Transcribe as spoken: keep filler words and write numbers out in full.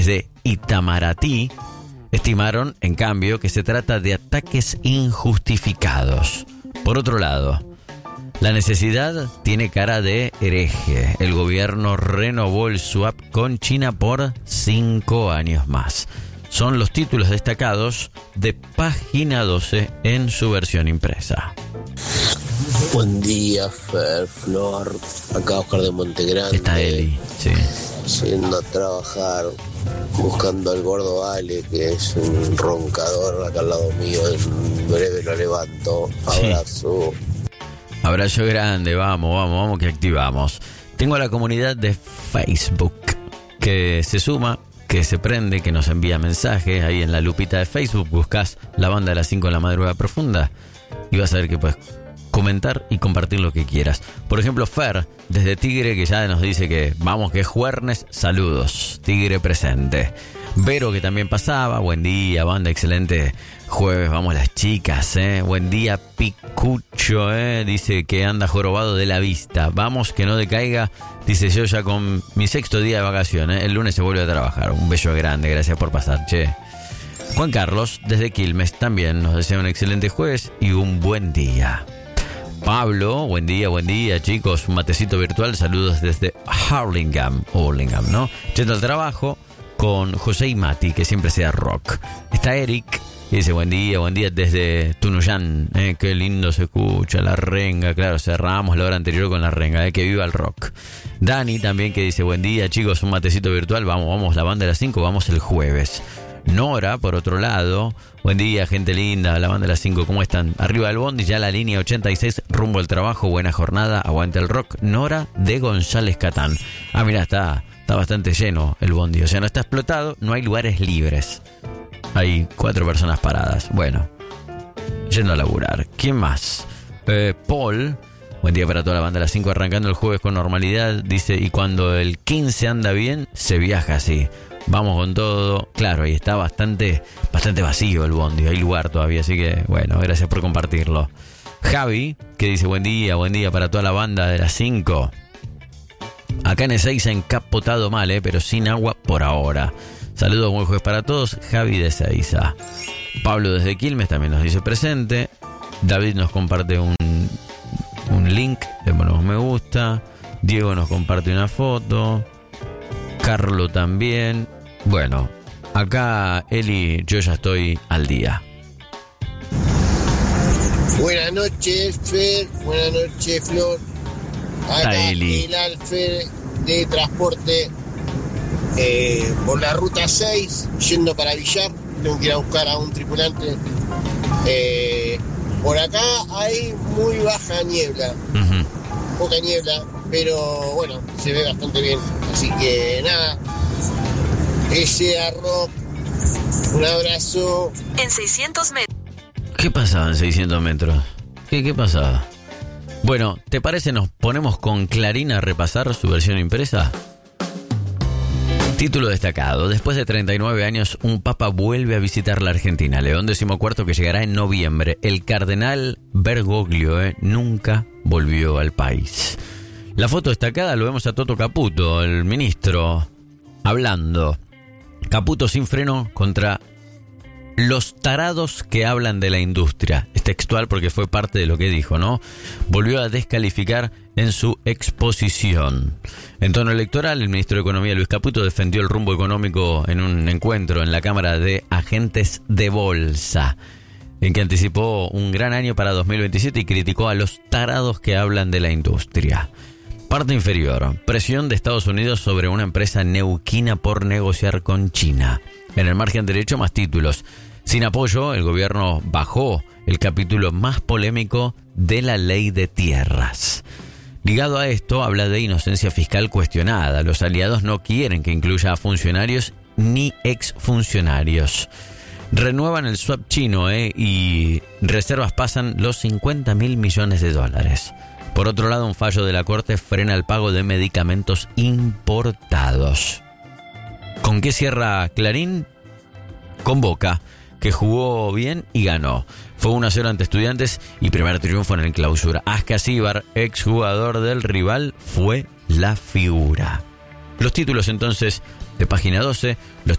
de Itamaraty estimaron, en cambio, que se trata de ataques injustificados. Por otro lado, la necesidad tiene cara de hereje. El gobierno renovó el swap con China por cinco años más. Son los títulos destacados de Página doce en su versión impresa. Buen día, Fer, Flor. Acá Oscar de Montegrande. Está Eli, sí. Yendo a trabajar, buscando al gordo Ale, que es un roncador acá al lado mío. En breve lo levanto. Abrazo. Sí. Abrazo grande, vamos, vamos, vamos que activamos. Tengo a la comunidad de Facebook que se suma, que se prende, que nos envía mensajes. Ahí en la lupita de Facebook buscas La Banda de las cinco en la madrugada profunda y vas a ver que puedes comentar y compartir lo que quieras. Por ejemplo, Fer, desde Tigre, que ya nos dice que vamos, que es jueves, saludos, Tigre presente. Vero, que también pasaba, buen día, banda, excelente jueves, vamos las chicas, eh. Buen día, Picucho, eh. Dice que anda jorobado de la vista, vamos, que no decaiga, dice yo ya con mi sexto día de vacaciones, eh. El lunes se vuelve a trabajar, un beso grande, gracias por pasar, che. Juan Carlos, desde Quilmes, también nos desea un excelente jueves y un buen día. Pablo, buen día, buen día, chicos, un matecito virtual, saludos desde Hurlingham, Hurlingham, ¿no? Yendo al trabajo con José y Mati, que siempre sea rock. Está Eric, y dice buen día, buen día desde Tunuyán, eh, qué lindo se escucha la renga, claro, cerramos la hora anterior con la renga, eh, que viva el rock. Dani también, que dice buen día, chicos, un matecito virtual, vamos, vamos, la banda de las cinco, vamos el jueves. Nora, por otro lado, buen día, gente linda, la banda de las cinco, ¿cómo están? Arriba del bondi, ya la línea ochenta y seis, rumbo al trabajo, buena jornada, aguante el rock. Nora de González Catán. Ah, mira, está, está bastante lleno el bondi, o sea, no está explotado, no hay lugares libres. Hay cuatro personas paradas. Bueno, yendo a laburar. ¿Quién más? Eh, Paul, buen día para toda la banda de las cinco, arrancando el jueves con normalidad, dice, y cuando el quince anda bien, se viaja así. Vamos con todo. Claro, ahí está bastante bastante vacío el bondi. Hay lugar todavía, así que bueno, gracias por compartirlo. Javi, que dice buen día, buen día para toda la banda de las cinco. Acá en Ezeiza encapotado mal, eh, pero sin agua por ahora. Saludos, buen jueves para todos. Javi de Ezeiza. Pablo desde Quilmes también nos dice presente. David nos comparte un, un link, le ponemos me gusta. Diego nos comparte una foto. Carlo también. Bueno, acá Eli, yo ya estoy al día. Buenas noches, Fer. Buenas noches, Flor. Acá Eli. el Alfer de transporte eh, por la ruta seis, yendo para Villar. Tengo que ir a buscar a un tripulante. Eh, por acá hay muy baja niebla. Uh-huh. Poca niebla, pero bueno, se ve bastante bien. Así que nada, ese rock, un abrazo. En seiscientos metros. ¿Qué pasaba en seiscientos metros? ¿Qué, qué pasaba? Bueno, ¿te parece nos ponemos con Clarín a repasar su versión impresa? Título destacado. Después de treinta y nueve años, un papa vuelve a visitar la Argentina. León decimocuarto, que llegará en noviembre. El cardenal Bergoglio eh, nunca volvió al país. La foto destacada lo vemos a Toto Caputo, el ministro, hablando. Caputo sin freno contra los tarados que hablan de la industria. Es textual porque fue parte de lo que dijo, ¿no? Volvió a descalificar en su exposición. En tono electoral, el ministro de Economía, Luis Caputo, defendió el rumbo económico en un encuentro en la Cámara de Agentes de Bolsa, en que anticipó un gran año para dos mil veintisiete y criticó a los tarados que hablan de la industria. Parte inferior. Presión de Estados Unidos sobre una empresa neuquina por negociar con China. En el margen derecho, más títulos. Sin apoyo, el gobierno bajó el capítulo más polémico de la ley de tierras. Ligado a esto, habla de inocencia fiscal cuestionada. Los aliados no quieren que incluya a funcionarios ni exfuncionarios. Renuevan el swap chino eh, y reservas pasan los cincuenta mil millones de dólares. Por otro lado, un fallo de la Corte frena el pago de medicamentos importados. ¿Con qué cierra Clarín? Con Boca, que jugó bien y ganó. Fue uno a cero ante Estudiantes y primer triunfo en el clausura. Ascasíbar, exjugador del rival, fue la figura. Los títulos entonces de Página doce. Los